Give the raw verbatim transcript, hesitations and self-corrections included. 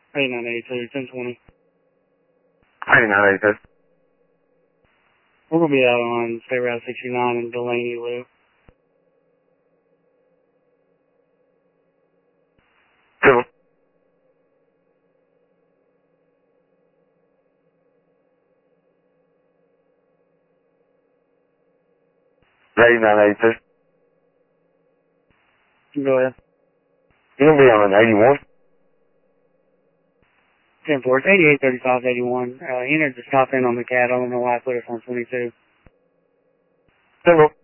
eighty-nine eighty-two, ten twenty. eighty-nine eighty-two. We're going to be out on State Route sixty-nine in Delaney Loop. Two. eighty-nine eighty-two. Go ahead. You're going to be on an eighty-one. ten four, it's eighty-eight thirty-five eighty-one. Uh, he entered the stop in on the cat. I don't know why I put us on twenty-two. Hello.